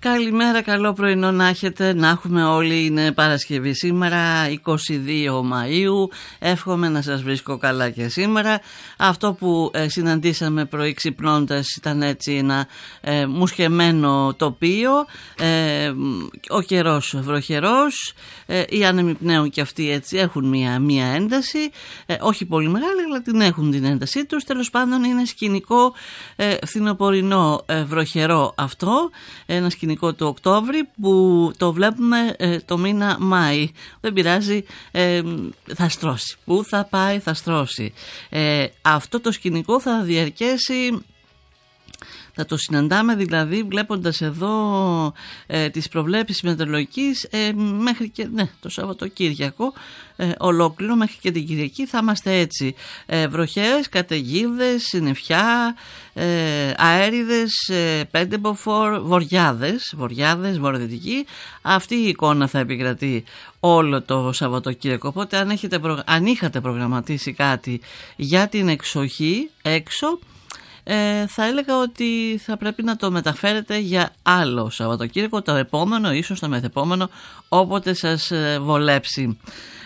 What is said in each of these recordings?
Καλημέρα, καλό πρωινό να έχετε, να έχουμε όλοι. Είναι Παρασκευή σήμερα, 22 Μαΐου. Εύχομαι να σας βρίσκω καλά και σήμερα. Αυτό που συναντήσαμε πρωί ξυπνώντας ήταν έτσι ένα μουσχεμένο τοπίο, ο καιρός βροχερός, οι άνεμοι πνέουν και αυτοί έτσι έχουν μία ένταση, όχι πολύ μεγάλη αλλά την έχουν την έντασή τους. Τέλος πάντων είναι σκηνικό φθινοπορεινό βροχερό αυτό, ένα σκηνικό του Οκτώβρη που το βλέπουμε το μήνα Μάη. Δεν πειράζει, θα στρώσει. Πού θα πάει θα στρώσει. Αυτό το σκηνικό θα διαρκέσει, θα το συναντάμε δηλαδή βλέποντας εδώ τις προβλέψεις μετεωρολογικής μέχρι και το Σαββατοκύριακο ολόκληρο, μέχρι και την Κυριακή θα είμαστε έτσι, βροχές, καταιγίδες, συννεφιά, αέριδες, 5 μποφόρ, βοριάδες, βορειοδυτική. Αυτή η εικόνα θα επικρατεί όλο το Σαββατοκύριακο. Οπότε αν είχατε προγραμματίσει κάτι για την εξοχή έξω, θα έλεγα ότι θα πρέπει να το μεταφέρετε για άλλο Σαββατοκύριακο, το επόμενο, ίσως το μεθεπόμενο, όποτε σας βολέψει.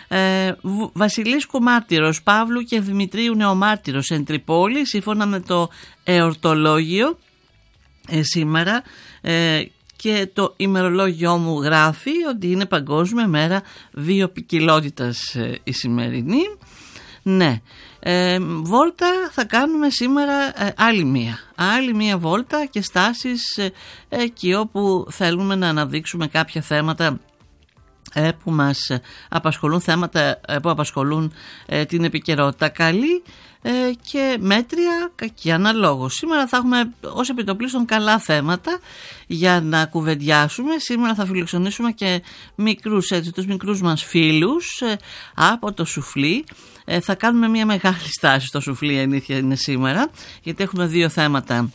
Βασιλίσκου μάρτυρος, Παύλου και Δημητρίου νεομάρτυρος εν Τρυπόλη, σύμφωνα με το εορτολόγιο σήμερα, και το ημερολόγιό μου γράφει ότι είναι Παγκόσμια Μέρα Βιοποικιλότητας η σημερινή. Ναι. Βόλτα θα κάνουμε σήμερα, άλλη μία βόλτα και στάσεις εκεί όπου θέλουμε να αναδείξουμε κάποια θέματα που μας απασχολούν, θέματα που απασχολούν την επικαιρότητα. Καλή και μέτρια, κακή αναλόγως. Σήμερα θα έχουμε ως επιτοπλίστων καλά θέματα για να κουβεντιάσουμε. Σήμερα θα φιλοξενήσουμε και τους μικρούς μας φίλους από το Σουφλί. Θα κάνουμε μια μεγάλη στάση στο Σουφλί, η αλήθεια είναι σήμερα, γιατί έχουμε δύο θέματα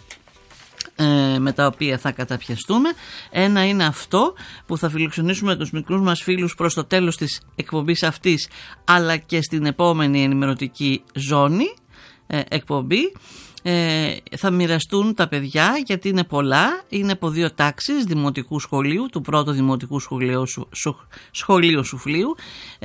με τα οποία θα καταπιαστούμε. Ένα είναι αυτό που θα φιλοξενήσουμε τους μικρούς μας φίλους προς το τέλος της εκπομπής αυτής, αλλά και στην επόμενη ενημερωτική ζώνη εκπομπή. Θα μοιραστούν τα παιδιά, γιατί είναι πολλά, είναι από δύο τάξεις δημοτικού σχολείου, του πρώτου δημοτικού σχολείου Σουφλίου,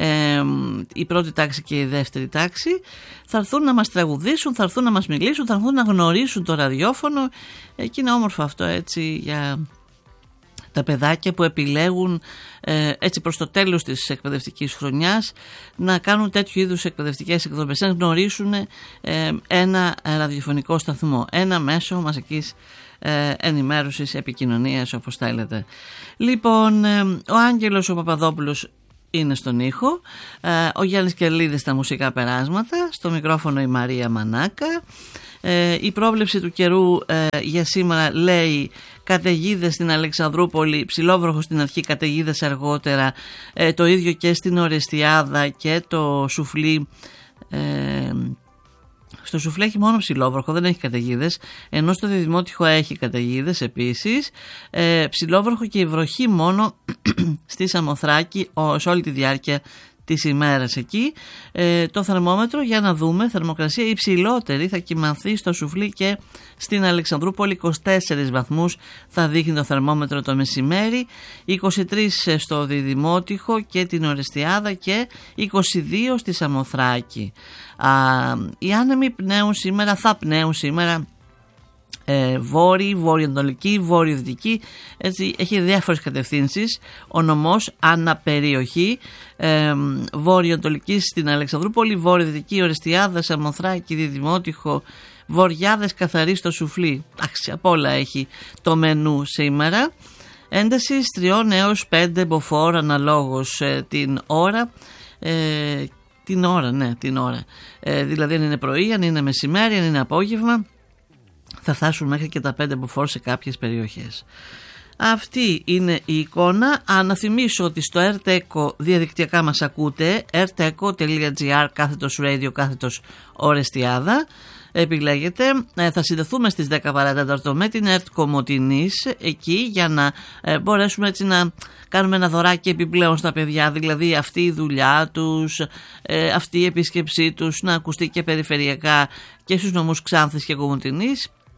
η πρώτη τάξη και η δεύτερη τάξη. Θα έρθουν να μας τραγουδήσουν, θα έρθουν να μας μιλήσουν, θα έρθουν να γνωρίσουν το ραδιόφωνο και είναι όμορφο αυτό έτσι για τα παιδάκια που επιλέγουν έτσι προς το τέλος της εκπαιδευτικής χρονιάς να κάνουν τέτοιου είδους εκπαιδευτικές εκδρομές, να γνωρίσουν ένα ραδιοφωνικό σταθμό, ένα μέσο μαζικής ενημέρωσης, επικοινωνίας, όπως θέλετε. Λοιπόν, ο Άγγελος ο Παπαδόπουλος είναι στον ήχο, ο Γιάννης Κερλίδης στα μουσικά περάσματα, στο μικρόφωνο η Μαρία Μανάκα. Η πρόβλεψη του καιρού για σήμερα λέει καταιγίδες στην Αλεξανδρούπολη, ψηλόβροχο στην αρχή, καταιγίδες αργότερα, το ίδιο και στην Ορεστιάδα και το Σουφλί. Στο Σουφλί έχει μόνο ψηλόβροχο, δεν έχει καταιγίδες, ενώ στο Διδημότυχο έχει καταιγίδες επίσης. Ψηλόβροχο και η βροχή μόνο στη Σαμοθράκη σε όλη τη διάρκεια της ημέρας εκεί. Το θερμόμετρο, για να δούμε, θερμοκρασία υψηλότερη θα κυμανθεί στο Σουφλί και στην Αλεξανδρούπολη, 24 βαθμούς θα δείχνει το θερμόμετρο το μεσημέρι, 23 στο Διδημότυχο και την Ορεστιάδα και 22 στη Σαμοθράκη. Οι άνεμοι πνέουν σήμερα, θα πνέουν σήμερα βόρειοι, βορειοανατολική, βορειοδυτική, έτσι έχει διάφορες κατευθύνσεις ο νομός αναπεριοχή. Βορειοανατολική στην Αλεξανδρούπολη, βορειοδυτική Ορεστιάδα, Σαμοθράκη, Διδημότυχο, Βοριάδες, καθαρή στο Σουφλί. Από όλα έχει το μενού σήμερα. Ένταση 3 έως 5 μποφόρ αναλόγως την ώρα. Την ώρα. Δηλαδή αν είναι πρωί, αν είναι μεσημέρι, αν είναι απόγευμα, θα φτάσουν μέχρι και τα 5 μποφόρ σε κάποιες περιοχές. Αυτή είναι η εικόνα. Να θυμίσω ότι στο RTECO διαδικτυακά μας ακούτε, rteco.gr /radio Ορεστιάδα επιλέγετε. Θα συνδεθούμε στις 10 παρατέταρτο με την ΕΡΤ Κομοτηνής εκεί για να μπορέσουμε έτσι να κάνουμε ένα δωράκι επιπλέον στα παιδιά, δηλαδή αυτή η δουλειά τους, αυτή η επίσκεψή τους να ακουστεί και περιφερειακά και στους νομούς Ξάνθης και Κομοτηνής.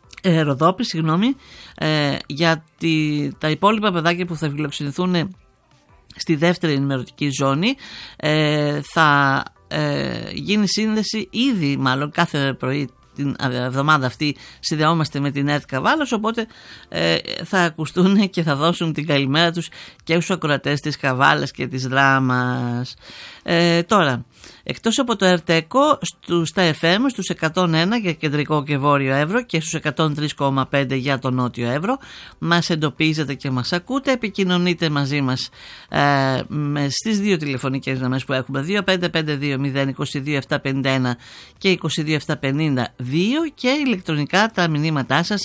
Ροδόπη, για τα υπόλοιπα παιδάκια που θα φιλοξενηθούν στη δεύτερη ενημερωτική ζώνη. Θα γίνει σύνδεση ήδη, μάλλον κάθε πρωί την εβδομάδα αυτή συνδεόμαστε με την ΕΡΤ Καβάλας, οπότε θα ακουστούν και θα δώσουν την καλημέρα τους και στους ακροατές της Καβάλας και της Δράμας. Τώρα, εκτός από το ΕΡΤΕΚΟ, στα FM, στους 101 για κεντρικό και βόρειο Εύρο και στους 103,5 για το νότιο Εύρο, μας εντοπίζετε και μας ακούτε. Επικοινωνείτε μαζί μας στις δύο τηλεφωνικές γραμμές που έχουμε, 2552-022-751 και 22-752, και ηλεκτρονικά τα μηνύματά σας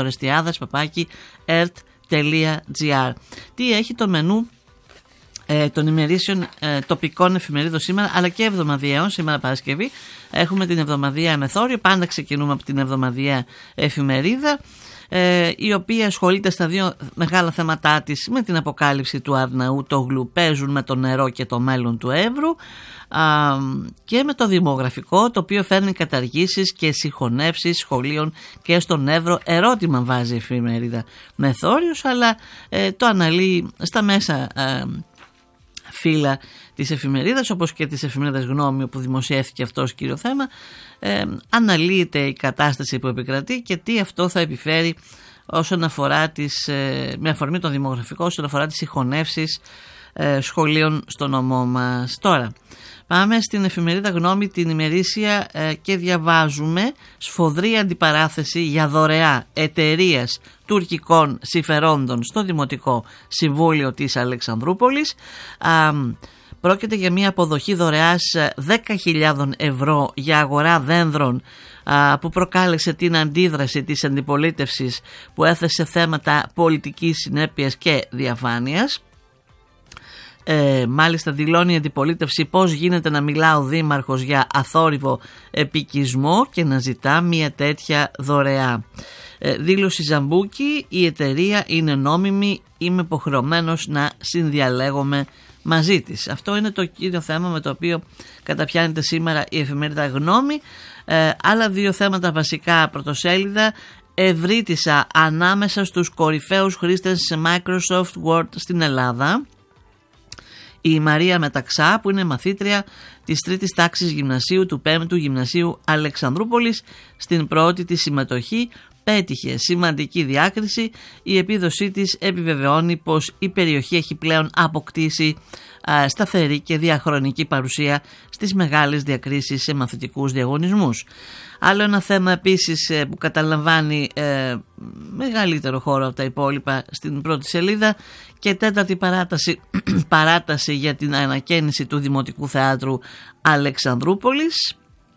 ertorestiadas@ert.gr. Τι έχει το μενού των ημερήσεων τοπικών εφημερίδων σήμερα, αλλά και εβδομαδιαίων. Σήμερα Παρασκευή έχουμε την εβδομαδιαία Μεθόριο. Πάντα ξεκινούμε από την εβδομαδιαία εφημερίδα, η οποία ασχολείται στα δύο μεγάλα θέματά της με την αποκάλυψη του Αρναούτογλου, παίζουν με το νερό και το μέλλον του Εύρου, και με το δημογραφικό, το οποίο φέρνει καταργήσεις και συγχωνεύσεις σχολείων και στον Εύρο. Ερώτημα βάζει η εφημερίδα Μεθόριος, αλλά το αναλύει στα μέσα φύλλα της εφημερίδας, όπως και της εφημερίδας Γνώμη, όπου δημοσιεύθηκε αυτό ως κύριο θέμα. Αναλύεται η κατάσταση που επικρατεί και τι αυτό θα επιφέρει όσον αφορά με αφορμή το δημογραφικό, όσον αφορά τις συγχωνεύσεις σχολείων στο νομό μας. Τώρα πάμε στην εφημερίδα Γνώμη, την ημερήσια, και διαβάζουμε: σφοδρή αντιπαράθεση για δωρεά εταιρείας τουρκικών συμφερόντων στο Δημοτικό Συμβούλιο της Αλεξανδρούπολης. Πρόκειται για μια αποδοχή δωρεάς 10.000 ευρώ για αγορά δένδρων, που προκάλεσε την αντίδραση της αντιπολίτευσης, που έθεσε θέματα πολιτικής συνέπειας και διαφάνειας. Μάλιστα δηλώνει η αντιπολίτευση πώς γίνεται να μιλά ο δήμαρχος για αθόρυβο επικισμό και να ζητά μια τέτοια δωρεά. Δήλωση Ζαμπούκη: η εταιρεία είναι νόμιμη, είμαι υποχρεωμένος να συνδιαλέγομαι μαζί της. Αυτό είναι το κύριο θέμα με το οποίο καταπιάνεται σήμερα η εφημερίδα Γνώμη. Άλλα δύο θέματα βασικά πρωτοσέλιδα: ευρύτησα ανάμεσα στους κορυφαίους χρήστες σε Microsoft Word στην Ελλάδα. Η Μαρία Μεταξά, που είναι μαθήτρια της 3ης τάξης γυμνασίου του 5ου Γυμνασίου Αλεξανδρούπολης, στην πρώτη της συμμετοχή πέτυχε σημαντική διάκριση. Η επίδοσή της επιβεβαιώνει πως η περιοχή έχει πλέον αποκτήσει σταθερή και διαχρονική παρουσία στις μεγάλες διακρίσεις σε μαθητικούς διαγωνισμούς. Άλλο ένα θέμα επίσης που καταλαμβάνει μεγαλύτερο χώρο από τα υπόλοιπα στην πρώτη σελίδα, και τέταρτη παράταση για την ανακαίνιση του Δημοτικού Θεάτρου Αλεξανδρούπολης.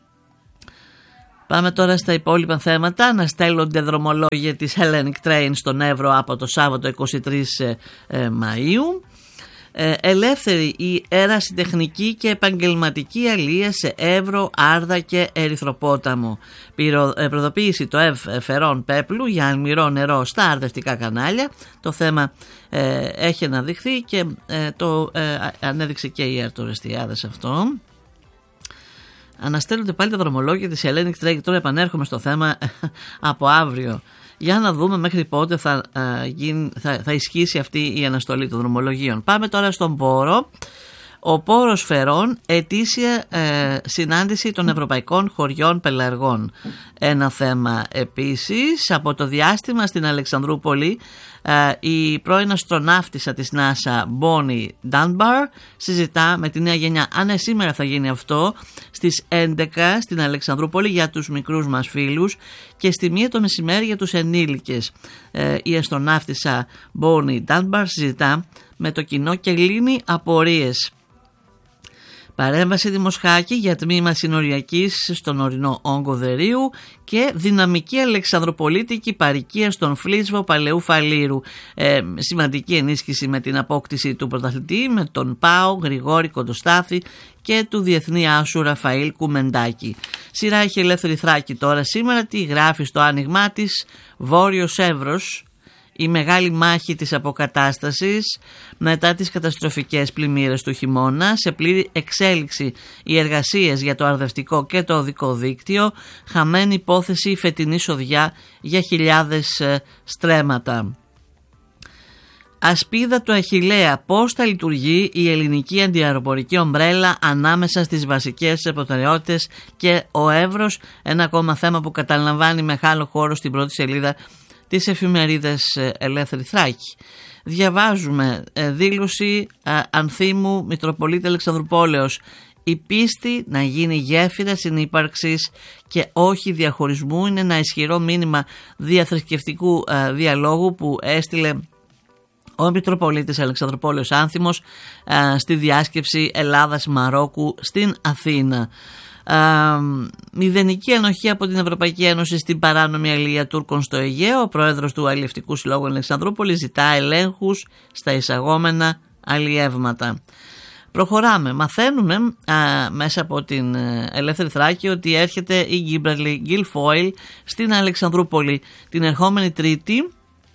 Πάμε τώρα στα υπόλοιπα θέματα. Αναστέλλονται δρομολόγια της Hellenic Train στον Εύρο από το Σάββατο 23 Μαΐου. Ελεύθερη η ερασιτεχνική και επαγγελματική αλεία σε Εύρο, Άρδα και Ερυθροπόταμο. Προδοποίηση το Φερών Πέπλου για αλμυρό νερό στα αρδευτικά κανάλια. Το θέμα έχει αναδειχθεί και το ανέδειξε και η Ερτορεστιάδας αυτό. Αναστέλλονται πάλι τα δρομολόγια της Hellenic Train. Τώρα επανέρχομαι στο θέμα από αύριο. Για να δούμε μέχρι πότε θα ισχύσει αυτή η αναστολή των δρομολογίων. Πάμε τώρα στον Πόρο. Ο Πόρος Φερών, ετήσια συνάντηση των Ευρωπαϊκών Χωριών Πελαργών. Ένα θέμα επίσης. Από το διάστημα στην Αλεξανδρούπολη, η πρώην αστροναύτισσα της NASA, Bonnie Dunbar, συζητά με τη νέα γενιά. Αν σήμερα θα γίνει αυτό στις 11 στην Αλεξανδρούπολη για τους μικρούς μας φίλους και στη 1 το μεσημέρι για τους ενήλικες. Η αστροναύτισσα Bonnie Dunbar συζητά με το κοινό και λύνει απορίες. Παρέμβαση Δημοσχάκη για τμήμα συνοριακής στον ορεινό όγκο Δερίου και δυναμική αλεξανδροπολίτικη παροικία στον Φλίσβο Παλαιού Φαλήρου. Σημαντική ενίσχυση με την απόκτηση του πρωταθλητή με τον Πάο Γρηγόρη Κοντοστάθη και του διεθνή άσου Ραφαήλ Κουμεντάκη. Σειρά έχει Ελεύθερη Θράκη τώρα σήμερα. Τι γράφει στο άνοιγμά της: Βόρειος Εύρος. η μεγάλη μάχη της αποκατάστασης μετά τις καταστροφικές πλημμύρες του χειμώνα, σε πλήρη εξέλιξη οι εργασίες για το αρδευτικό και το οδικό δίκτυο, χαμένη υπόθεση φετινή σοδιά για χιλιάδες στρέμματα. Ασπίδα του Αχιλλέα, πώς θα λειτουργεί η ελληνική αντιαεροπορική ομπρέλα ανάμεσα στις βασικές προτεραιότητες και ο Εύρος, ένα ακόμα θέμα που καταλαμβάνει μεγάλο χώρο στην πρώτη σελίδα της εφημερίδας Ελεύθερη Θράκη. Διαβάζουμε δήλωση Ανθίμου Μητροπολίτη Αλεξανδρουπόλεως. Η πίστη να γίνει γέφυρα συνύπαρξης και όχι διαχωρισμού είναι ένα ισχυρό μήνυμα διαθρησκευτικού διαλόγου που έστειλε ο Μητροπολίτης Αλεξανδρουπόλεως Άνθιμος στη διάσκεψη Ελλάδας-Μαρόκου στην Αθήνα. Μηδενική ανοχή από την Ευρωπαϊκή Ένωση στην παράνομη αλληλεία Τούρκων στο Αιγαίο. Ο πρόεδρος του Αλλιευτικού Συλλόγου Αλεξανδρούπολης ζητά ελέγχους στα εισαγόμενα αλλιεύματα. Προχωράμε. Μαθαίνουμε μέσα από την Ελεύθερη Θράκη ότι έρχεται η Γκίμπραλι Γκίλφόιλ στην Αλεξανδρούπολη την ερχόμενη Τρίτη.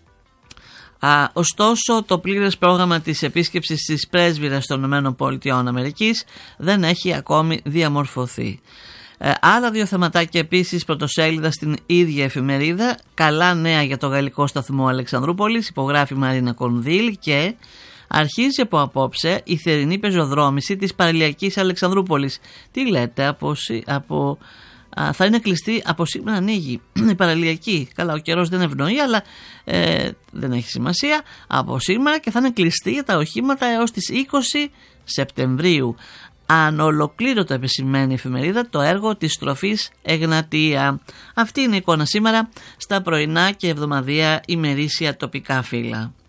Ωστόσο, το πλήρες πρόγραμμα της επίσκεψης της πρέσβυρας των ΗΠΑ δεν έχει ακόμη διαμορφωθεί. Άλλα δύο θεματάκια επίσης πρωτοσέλιδα στην ίδια εφημερίδα. Καλά νέα για το γαλλικό σταθμό Αλεξανδρούπολης, υπογράφει Μαρίνα Κονδύλ, και αρχίζει από απόψε η θερινή πεζοδρόμηση της παραλιακής Αλεξανδρούπολης. Τι λέτε, θα είναι κλειστή από σήμερα, ανοίγει η παραλιακή. Καλά, ο καιρός δεν ευνοεί, αλλά δεν έχει σημασία. Από σήμερα και θα είναι κλειστή για τα οχήματα έως τις 20 Σεπτεμβρίου. Ανολοκλήρωτο, επισημαίνει η εφημερίδα, το έργο της στροφής Εγνατία. Αυτή είναι η εικόνα σήμερα στα πρωινά και εβδομαδιαία ημερήσια τοπικά φύλλα.